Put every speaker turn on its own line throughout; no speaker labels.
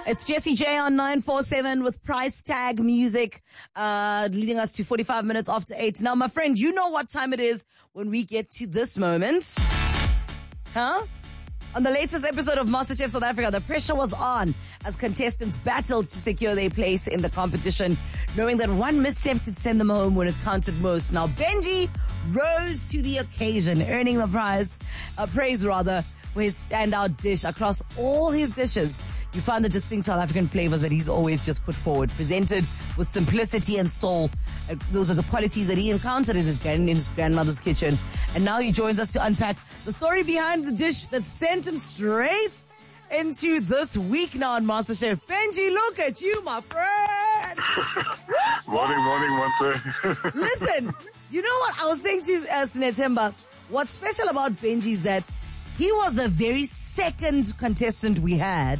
It's Jessie J on 947 with price tag music, leading us to 45 minutes after 8. Now, my friend, you know what time it is when we get to this moment. Huh? On the latest episode of MasterChef South Africa, the pressure was on as contestants battled to secure their place in the competition, knowing that one misstep could send them home when it counted most. Now, Benji rose to the occasion, earning the praise for his standout dish. Across all his dishes, you find the distinct South African flavors that he's always just put forward, presented with simplicity and soul. Those are the qualities that he encountered in his grandmother's kitchen. And now he joins us to unpack the story behind the dish that sent him straight into this week now on MasterChef. Benji, look at you, my friend.
Morning, Monte.
Listen, you know what I was saying to you, Sinetemba? What's special about Benji is that he was the very second contestant we had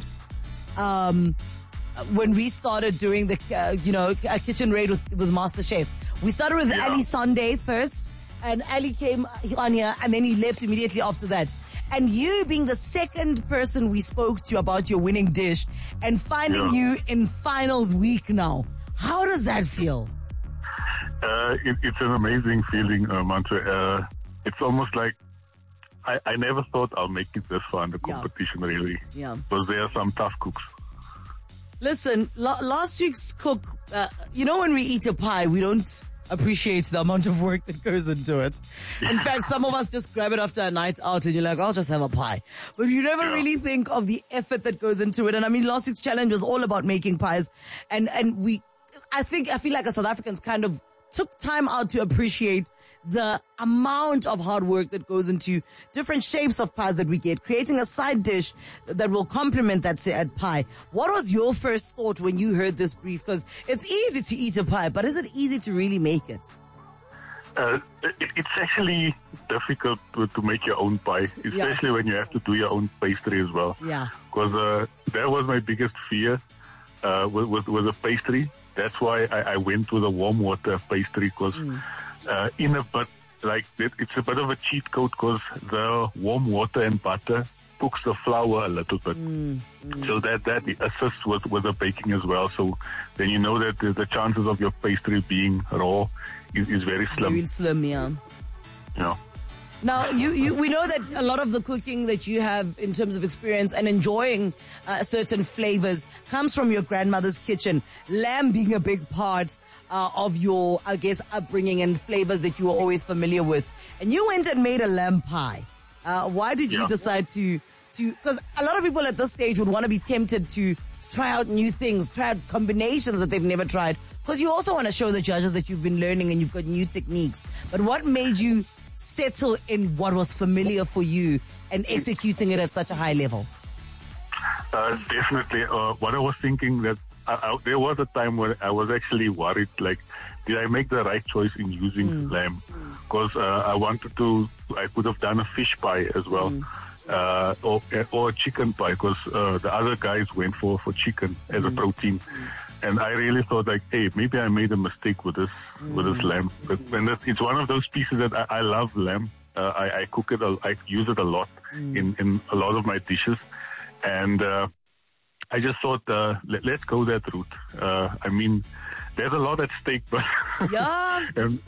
when we started doing the, kitchen raid with MasterChef. We started with Ali Sunday first, and Ali came on here, and then he left immediately after that. And you being the second person we spoke to about your winning dish and finding you in finals week now. How does that feel?
It's an amazing feeling, Mantra. It's almost like I never thought I'll make it this far in the competition, really.
Yeah.
Because there are some tough cooks.
Listen, last week's cook, when we eat a pie, we don't appreciate the amount of work that goes into it. In fact, some of us just grab it after a night out and you're like, I'll just have a pie. But you never really think of the effort that goes into it. And I mean, last week's challenge was all about making pies. And I feel like as South Africans kind of took time out to appreciate the amount of hard work that goes into different shapes of pies that we get, creating a side dish that will complement that said pie. What was your first thought when you heard this brief? Because it's easy to eat a pie, but is it easy to really make it?
It's actually difficult to make your own pie, especially when you have to do your own pastry as well.
Yeah.
Because that was my biggest fear with the pastry. That's why I went with a warm water pastry, because it's a bit of a cheat code, because the warm water and butter cooks the flour a little bit. So that assists with the baking as well. So then you know that the chances of your pastry being raw is very slim.
Very slim, yeah.
Yeah.
Now, we know that a lot of the cooking that you have in terms of experience and enjoying certain flavors comes from your grandmother's kitchen. Lamb being a big part of your, I guess, upbringing and flavors that you were always familiar with. And you went and made a lamb pie. Why did you decide to, because a lot of people at this stage would want to be tempted to try out new things, try out combinations that they've never tried, because you also want to show the judges that you've been learning and you've got new techniques. But what made you settle in what was familiar for you and executing it at such a high level?
Definitely. What I was thinking that there was a time where I was actually worried, like, did I make the right choice in using lamb? Because I could have done a fish pie as well, or a chicken pie, because the other guys went for chicken as a protein. And I really thought, like, hey, maybe I made a mistake with this lamb. And it's one of those pieces that I love lamb. I cook it, I use it a lot in a lot of my dishes. And I just thought, let's go that route. I mean, there's a lot at stake, but...
And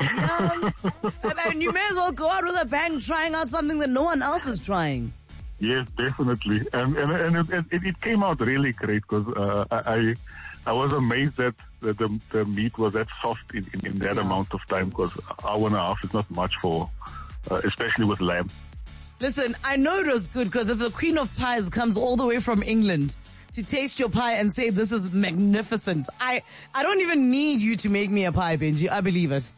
you may as well go out with a bang trying out something that no one else is trying.
Yes, definitely. And it came out really great, because I was amazed that the meat was that soft in that amount of time, because an hour and a half is not much for, especially with lamb.
Listen, I know it was good, because if the Queen of Pies comes all the way from England to taste your pie and say this is magnificent, I don't even need you to make me a pie, Benji. I believe it.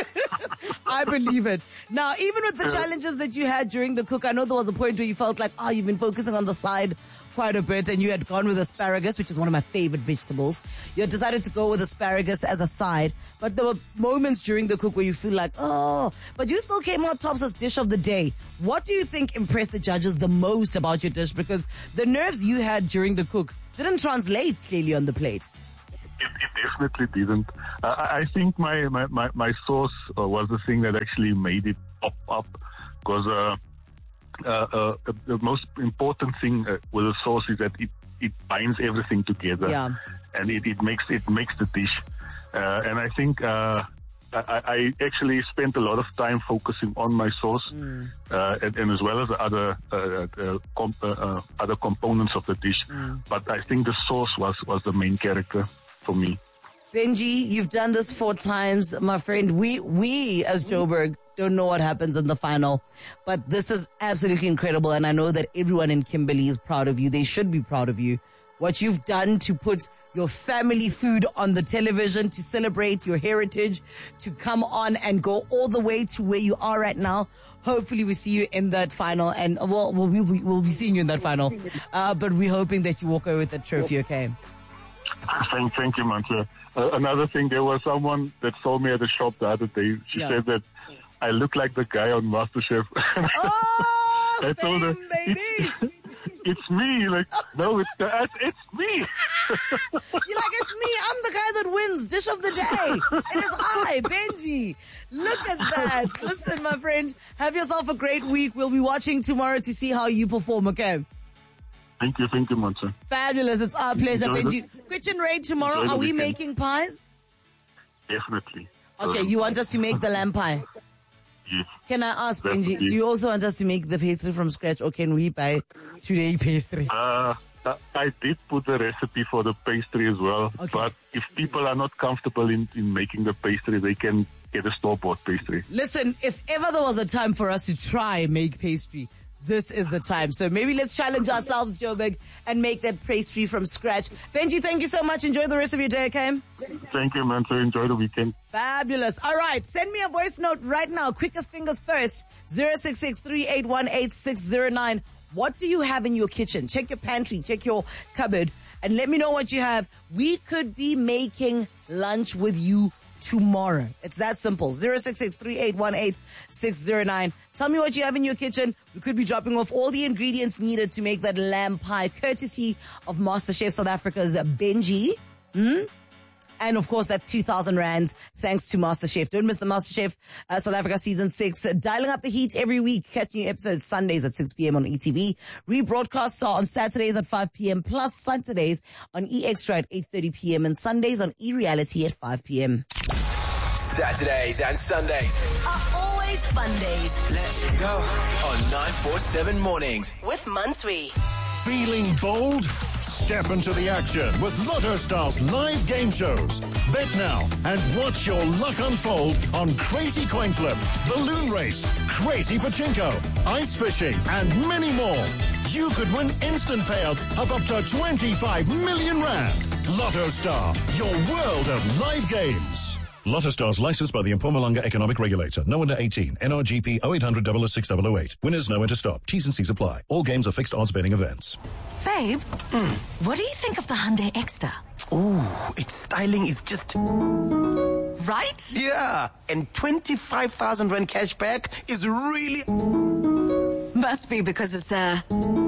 I believe it. Now, even with the challenges that you had during the cook, I know there was a point where you felt like, you've been focusing on the side quite a bit, and you had gone with asparagus, which is one of my favorite vegetables. You had decided to go with asparagus as a side, but there were moments during the cook where you feel like, but you still came out tops as dish of the day. What do you think impressed the judges the most about your dish? Because the nerves you had during the cook didn't translate clearly on the plate.
It definitely didn't. I think my sauce was the thing that actually made it pop up, because the most important thing with the sauce is that it binds everything together, and it makes the dish. And I think I actually spent a lot of time focusing on my sauce, and as well as the other components of the dish. But I think the sauce was the main character for me.
Benji, you've done this 4 times, my friend. We as Joburg don't know what happens in the final, but this is absolutely incredible. And I know that everyone in Kimberley is proud of you. They should be proud of you. What you've done to put your family food on the television, to celebrate your heritage, to come on and go all the way to where you are right now. Hopefully we see you in that final, and we'll be seeing you in that final. But we're hoping that you walk away with that trophy, okay?
Thank you, Mantle. Another thing, there was someone that saw me at the shop the other day. She said that I look like the guy on MasterChef.
Oh,
I told her,
baby!
It's me. Like, no, it's me.
You're like, it's me. I'm the guy that wins Dish of the Day. It is I, Benji. Look at that. Listen, my friend, have yourself a great week. We'll be watching tomorrow to see how you perform, okay?
Thank you, Monsa.
Fabulous. It's our pleasure, Benji. Kitchen raid tomorrow. Are we making pies?
Definitely.
Okay, you want us to make the lamb pie?
Yes.
Can I ask, Benji, do you also want us to make the pastry from scratch, or can we buy today pastry?
I did put the recipe for the pastry as well, but if people are not comfortable in making the pastry, they can get a store-bought pastry.
Listen, if ever there was a time for us to try make pastry, this is the time. So maybe let's challenge ourselves, Joburg, and make that pastry from scratch. Benji, thank you so much. Enjoy the rest of your day, okay?
Thank you, man. So enjoy the weekend.
Fabulous. All right. Send me a voice note right now. Quickest fingers first. 066-3818-609. What do you have in your kitchen? Check your pantry. Check your cupboard. And let me know what you have. We could be making lunch with you tomorrow. It's that simple. 066-3818-609. Tell me what you have in your kitchen. We could be dropping off all the ingredients needed to make that lamb pie, courtesy of MasterChef South Africa's Benji. And of course, that 2,000 rands thanks to MasterChef. Don't miss the MasterChef South Africa Season 6. Dialing up the heat every week. Catch new episodes Sundays at 6 p.m. on ETV. Rebroadcasts are on Saturdays at 5 p.m. plus Saturdays on eExtra at 8:30 p.m. and Sundays on eReality at 5 p.m.
Saturdays and Sundays
are always fun days.
Let's go on 947 Mornings
with Mansui.
Feeling bold? Step into the action with Lotto Star's live game shows. Bet now and watch your luck unfold on Crazy Coin Flip, Balloon Race, Crazy Pachinko, Ice Fishing, and many more. You could win instant payouts of up to 25 million rand. Lotto Star, your world of live games. Lotto Stars licensed by the Mpumalanga Economic Regulator. No under 18. NRGP 0800 006 Winners know when to stop. T's and C's apply. All games are fixed odds betting events.
Babe, what do you think of the Hyundai Extra?
Ooh, its styling is just...
Right?
Yeah, and 25,000 rand cash back is really...
Must be because it's a...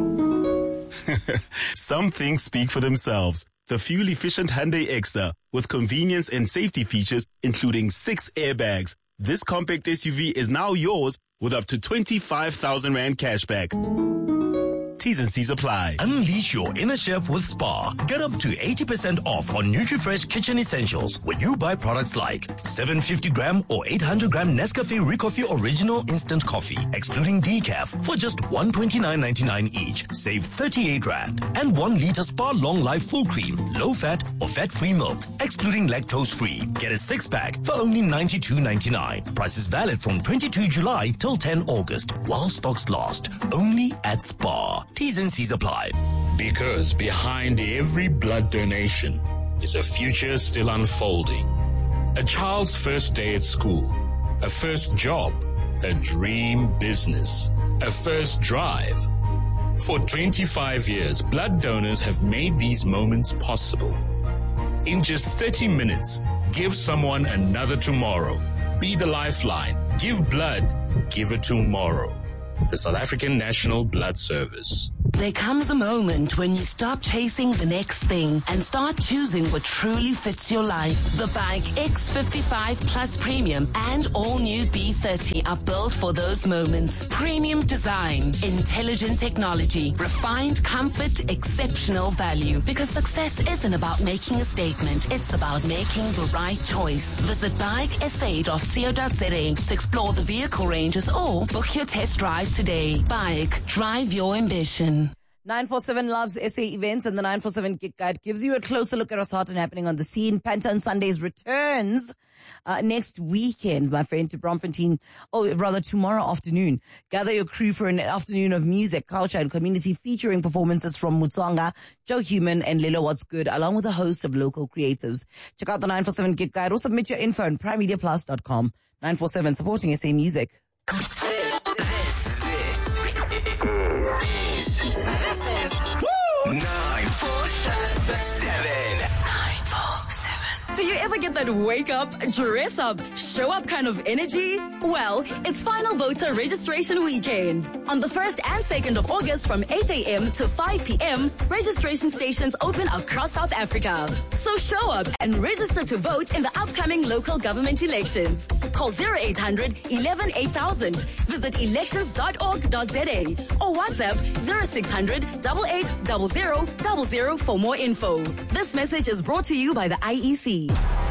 Some things speak for themselves. The fuel-efficient Hyundai Extra with convenience and safety features including 6 airbags. This compact SUV is now yours with up to 25,000 rand cashback. T's and C's apply.
Unleash your inner chef with Spar. Get up to 80% off on NutriFresh kitchen essentials when you buy products like 750-gram or 800-gram Nescafe Recoffee Original Instant Coffee, excluding decaf, for just $129.99 each. Save 38 rand. And 1 liter Spar Long Life Full Cream, low fat or fat-free milk, excluding lactose-free. Get a 6-pack for only $92.99. Price is valid from 22 July till 10 August, while stocks last. Only at Spar. T's and C's apply.
Because behind every blood donation is a future still unfolding. A child's first day at school, a first job, a dream business, a first drive. For 25 years, blood donors have made these moments possible. In just 30 minutes, give someone another tomorrow. Be the lifeline. Give blood. Give it tomorrow. The South African National Blood Service.
There comes a moment when you stop chasing the next thing and start choosing what truly fits your life. The Bike X55 Plus Premium and all new B30 are built for those moments. Premium design, intelligent technology, refined comfort, exceptional value. Because success isn't about making a statement, it's about making the right choice. Visit bikesa.co.za to explore the vehicle ranges or book your test drive today. Bike, drive your ambition.
947 loves SA events, and the 947 Gig Guide gives you a closer look at what's hot and happening on the scene. Pantone Sundays returns next weekend, my friend, to Bromfontein. Tomorrow afternoon. Gather your crew for an afternoon of music, culture, and community featuring performances from Mutsonga, Joe Human, and Lilo What's Good, along with a host of local creatives. Check out the 947 Gig Guide or submit your info on primemediaplus.com. 947, supporting SA music.
This is 947.
Do you ever get that wake up, dress up, show up kind of energy? Well, it's final voter registration weekend. On the 1st and 2nd of August from 8 a.m. to 5 p.m., registration stations open across South Africa. So show up and register to vote in the upcoming local government elections. Call 0800 11 8000, visit elections.org.za or WhatsApp 0600 8800 for more info. This message is brought to you by the IEC.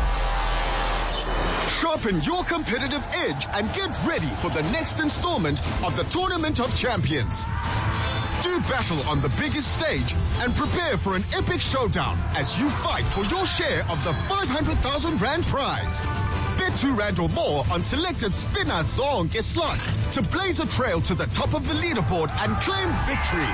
Sharpen your competitive edge and get ready for the next installment of the Tournament of Champions. Do battle on the biggest stage and prepare for an epic showdown as you fight for your share of the 500,000 Rand prize. Bet R2 or more on selected Spinner Zonke slots to blaze a trail to the top of the leaderboard and claim victory.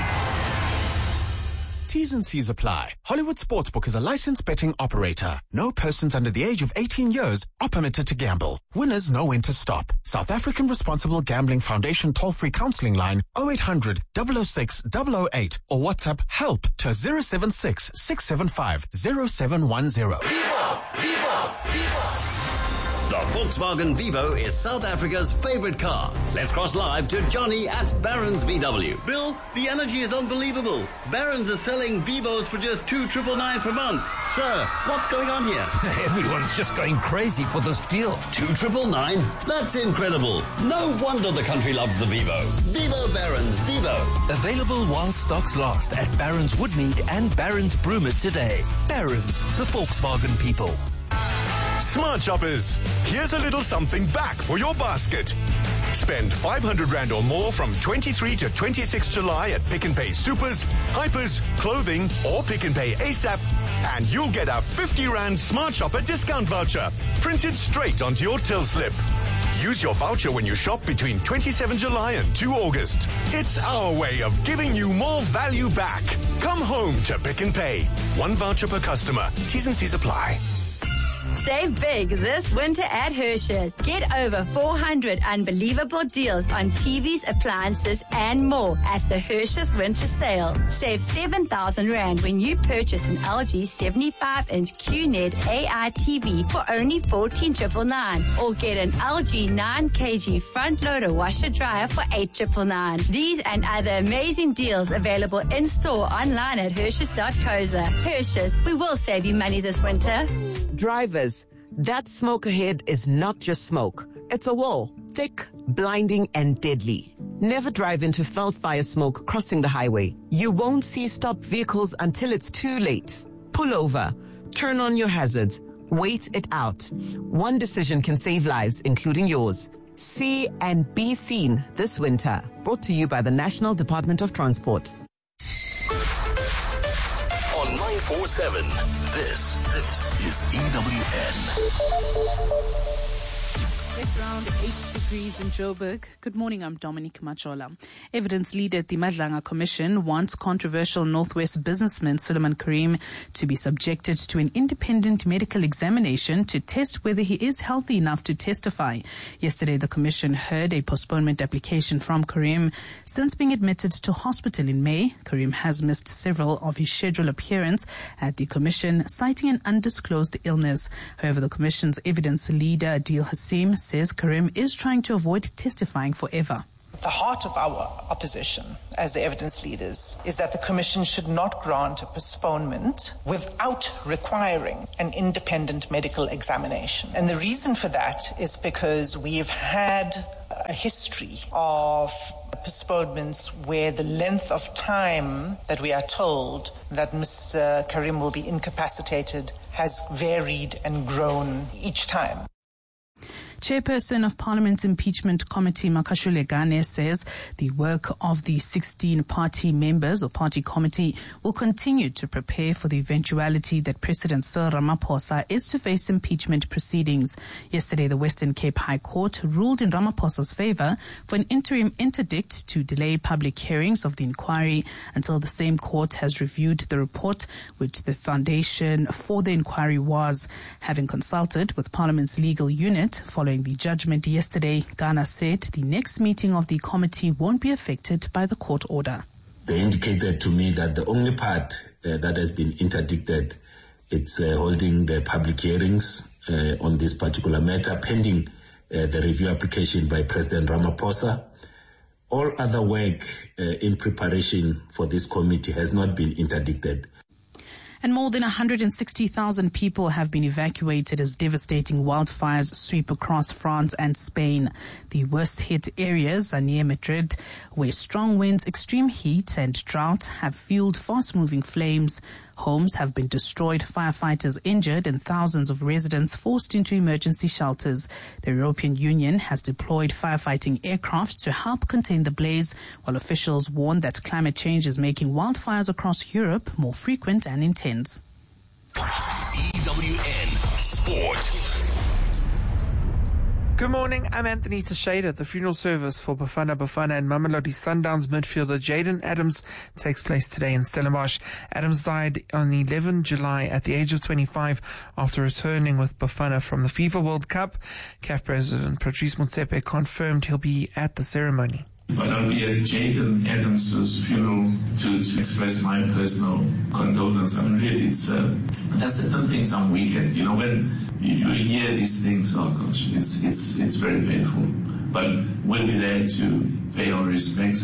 T's and C's apply. Hollywood Sportsbook is a licensed betting operator. No persons under the age of 18 years are permitted to gamble. Winners know when to stop. South African Responsible Gambling Foundation toll-free counseling line 0800 006 008 or WhatsApp help to 076 675 0710.
The Volkswagen Vivo is South Africa's favorite car. Let's cross live to Johnny at Barron's VW.
Bill, the energy is unbelievable. Barron's is selling Vivos for just 2,999 per month. Sir, what's going on here?
Everyone's just going crazy for this deal.
2,999? That's incredible. No wonder the country loves the Vivo. Vivo Barron's Vivo.
Available while stocks last at Barron's Woodmead and Barron's Broomer today. Barron's, the Volkswagen people.
Smart shoppers, here's a little something back for your basket. Spend 500 Rand or more from 23 to 26 July at Pick n Pay Supers, Hypers, Clothing, or Pick n Pay ASAP, and you'll get a 50 Rand Smart Shopper discount voucher printed straight onto your till slip. Use your voucher when you shop between 27 July and 2 August. It's our way of giving you more value back. Come home to Pick n Pay. One voucher per customer. T's and C's apply.
Save big this winter at Hershey's. Get over 400 unbelievable deals on TVs, appliances, and more at the Hershey's Winter Sale. Save 7,000 Rand when you purchase an LG 75-inch QNED AI TV for only 14,999, or get an LG 9 kg front loader washer dryer for 8,999. These and other amazing deals available in store, online at Hershey's.co.za. Hershey's, we will save you money this winter.
Drivers, that smoke ahead is not just smoke. It's a wall, thick, blinding, and deadly. Never drive into felt fire smoke crossing the highway. You won't see stopped vehicles until it's too late. Pull over, turn on your hazards, wait it out. One decision can save lives, including yours. See and be seen this winter. Brought to you by the National Department of Transport.
On 947, this is EWN.
It's around 8 degrees in Joburg. Good morning, I'm Dominique Machola. Evidence leader at the Madlanga Commission wants controversial Northwest businessman Suleiman Karim to be subjected to an independent medical examination to test whether he is healthy enough to testify. Yesterday, the Commission heard a postponement application from Karim. Since being admitted to hospital in May, Karim has missed several of his scheduled appearances at the Commission, citing an undisclosed illness. However, the Commission's evidence leader, Adil Hassim, says Karim is trying to avoid testifying forever.
The heart of our opposition as the evidence leaders is that the Commission should not grant a postponement without requiring an independent medical examination. And the reason for that is because we've had a history of postponements where the length of time that we are told that Mr. Karim will be incapacitated has varied and grown each time.
Chairperson of Parliament's Impeachment Committee, Makashule Gane, says the work of the 16 party members or party committee will continue to prepare for the eventuality that President Cyril Ramaphosa is to face impeachment proceedings. Yesterday, the Western Cape High Court ruled in Ramaphosa's favor for an interim interdict to delay public hearings of the inquiry until the same court has reviewed the report, which the foundation for the inquiry was. Having consulted with Parliament's legal unit following the judgment yesterday, Ghana said the next meeting of the committee won't be affected by the court order.
They indicated to me that the only part that has been interdicted, it's holding the public hearings on this particular matter pending the review application by President Ramaphosa. All other work in preparation for this committee has not been interdicted.
And more than 160,000 people have been evacuated as devastating wildfires sweep across France and Spain. The worst hit areas are near Madrid, where strong winds, extreme heat and drought have fueled fast-moving flames. Homes have been destroyed, firefighters injured, and thousands of residents forced into emergency shelters. The European Union has deployed firefighting aircraft to help contain the blaze, while officials warn that climate change is making wildfires across Europe more frequent and intense.
EWN Sport.
Good morning, I'm Anthony Teixeira. The funeral service for Bafana and Mamelodi Sundowns midfielder Jaden Adams takes place today in Stellenbosch. Adams died on 11 July at the age of 25 after returning with Bafana from the FIFA World Cup. CAF President Patrice Motsepe confirmed he'll be at the ceremony.
But I'll be at Jaden Adams' funeral to express my personal condolence. I mean, really, there's certain things on weekends. You know, when you hear these things, oh gosh, it's very painful. But we'll be there to pay our respects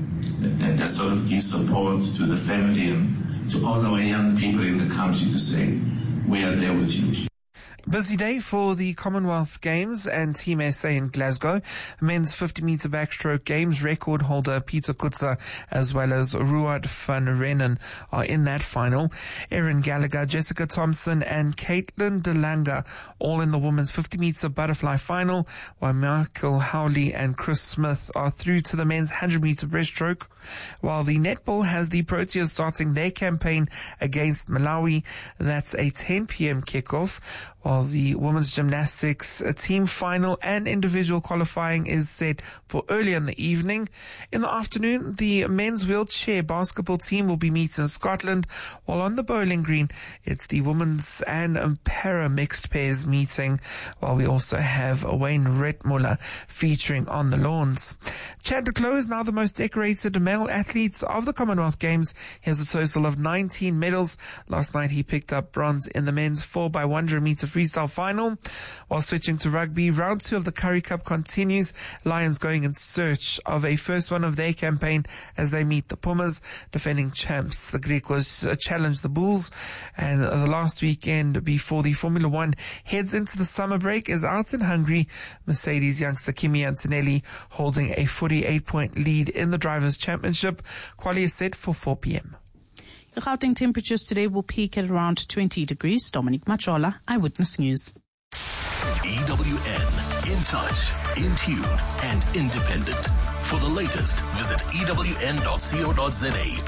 and sort of give support to the family and to all our young people in the country to say, we are there with you.
Busy day for the Commonwealth Games and Team SA in Glasgow. Men's 50-meter backstroke games record holder Peter Kutza as well as Ruud van Reenen are in that final. Erin Gallagher, Jessica Thompson and Caitlin DeLanga all in the women's 50-meter butterfly final, while Michael Howley and Chris Smith are through to the men's 100-meter breaststroke. While the netball has the Proteas starting their campaign against Malawi. That's a 10 p.m. kickoff. While the women's gymnastics team final and individual qualifying is set for early in the evening. In the afternoon, the men's wheelchair basketball team will be meeting Scotland, while on the bowling green, it's the women's and para mixed pairs meeting, while we also have Wayne Retmuller featuring on the lawns. Chad de Clos is now the most decorated male athlete of the Commonwealth Games. He has a total of 19 medals. Last night he picked up bronze in the men's 4x100 meter freestyle final. While switching to rugby, round 2 of the Currie Cup continues. Lions going in search of a first one of their campaign as they meet the Pumas, defending champs. The Griquas challenge the Bulls, and the last weekend before the Formula One heads into the summer break is out in Hungary. Mercedes youngster Kimi Antonelli holding a 48-point lead in the Drivers' Championship. Quali is set for 4 p.m.
The Gauteng temperatures today will peak at around 20 degrees. Dominic Machola, Eyewitness News.
EWN, in touch, in tune, and independent. For the latest, visit ewn.co.za.